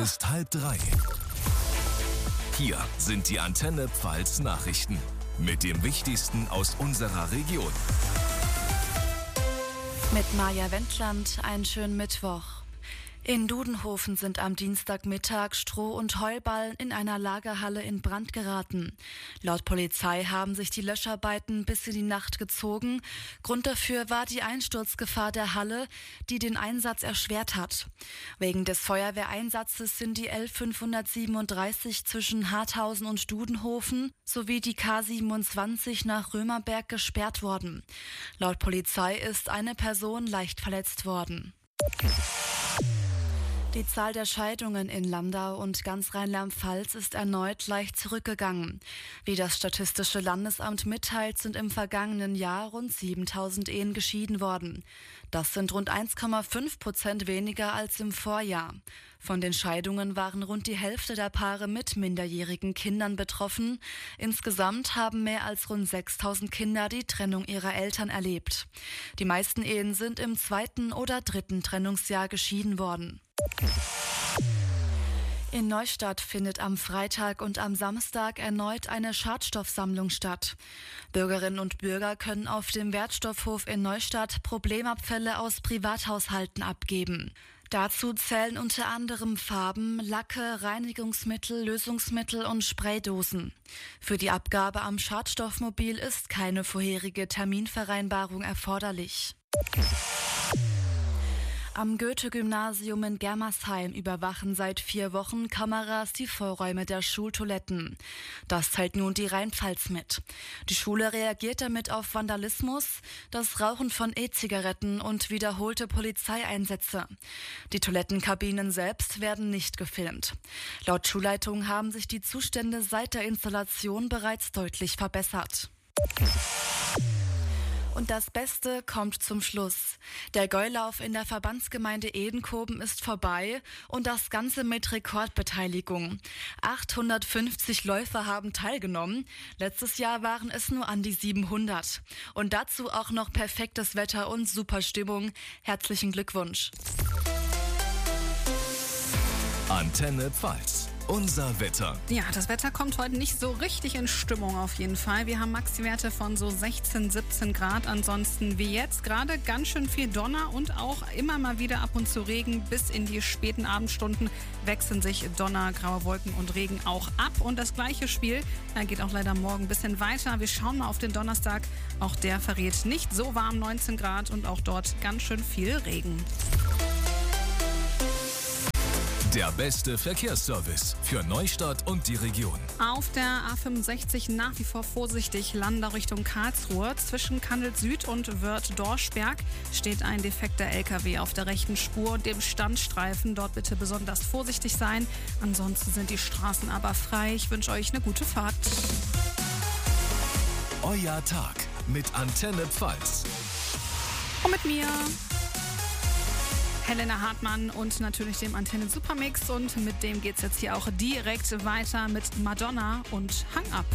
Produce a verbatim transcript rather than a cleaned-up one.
ist halb drei. Hier sind die Antenne Pfalz Nachrichten mit dem Wichtigsten aus unserer Region. Mit Maja Wendland einen schönen Mittwoch. In Dudenhofen sind am Dienstagmittag Stroh- und Heuballen in einer Lagerhalle in Brand geraten. Laut Polizei haben sich die Löscharbeiten bis in die Nacht gezogen. Grund dafür war die Einsturzgefahr der Halle, die den Einsatz erschwert hat. Wegen des Feuerwehreinsatzes sind die L fünfhundertsiebenunddreißig zwischen Harthausen und Dudenhofen sowie die K siebenundzwanzig nach Römerberg gesperrt worden. Laut Polizei ist eine Person leicht verletzt worden. Die Zahl der Scheidungen in Landau und ganz Rheinland-Pfalz ist erneut leicht zurückgegangen. Wie das Statistische Landesamt mitteilt, sind im vergangenen Jahr rund siebentausend Ehen geschieden worden. Das sind rund eins Komma fünf Prozent weniger als im Vorjahr. Von den Scheidungen waren rund die Hälfte der Paare mit minderjährigen Kindern betroffen. Insgesamt haben mehr als rund sechstausend Kinder die Trennung ihrer Eltern erlebt. Die meisten Ehen sind im zweiten oder dritten Trennungsjahr geschieden worden. In Neustadt findet am Freitag und am Samstag erneut eine Schadstoffsammlung statt. Bürgerinnen und Bürger können auf dem Wertstoffhof in Neustadt Problemabfälle aus Privathaushalten abgeben. Dazu zählen unter anderem Farben, Lacke, Reinigungsmittel, Lösungsmittel und Spraydosen. Für die Abgabe am Schadstoffmobil ist keine vorherige Terminvereinbarung erforderlich. Am Goethe-Gymnasium in Germersheim überwachen seit vier Wochen Kameras die Vorräume der Schultoiletten. Das teilt nun die Rheinpfalz mit. Die Schule reagiert damit auf Vandalismus, das Rauchen von E-Zigaretten und wiederholte Polizeieinsätze. Die Toilettenkabinen selbst werden nicht gefilmt. Laut Schulleitung haben sich die Zustände seit der Installation bereits deutlich verbessert. Und das Beste kommt zum Schluss. Der Gäulauf in der Verbandsgemeinde Edenkoben ist vorbei und das Ganze mit Rekordbeteiligung. achthundertfünfzig Läufer haben teilgenommen. Letztes Jahr waren es nur an die siebenhundert. Und dazu auch noch perfektes Wetter und super Stimmung. Herzlichen Glückwunsch. Antenne Pfalz. Unser Wetter. Ja, das Wetter kommt heute nicht so richtig in Stimmung auf jeden Fall. Wir haben Maxi-Werte von so sechzehn, siebzehn Grad. Ansonsten wie jetzt gerade ganz schön viel Donner und auch immer mal wieder ab und zu Regen. Bis in die späten Abendstunden wechseln sich Donner, graue Wolken und Regen auch ab. Und das gleiche Spiel da geht auch leider morgen ein bisschen weiter. Wir schauen mal auf den Donnerstag. Auch der verrät nicht so warm, neunzehn Grad und auch dort ganz schön viel Regen. Der beste Verkehrsservice für Neustadt und die Region. Auf der A fünfundsechzig nach wie vor vorsichtig Landau Richtung Karlsruhe. Zwischen Kandel Süd und Wörth-Dorschberg steht ein defekter L K W auf der rechten Spur und dem Standstreifen. Dort bitte besonders vorsichtig sein. Ansonsten sind die Straßen aber frei. Ich wünsche euch eine gute Fahrt. Euer Tag mit Antenne Pfalz. Und mit mir Helena Hartmann und natürlich dem Antenne Supermix und mit dem geht's jetzt hier auch direkt weiter mit Madonna und Hang Up.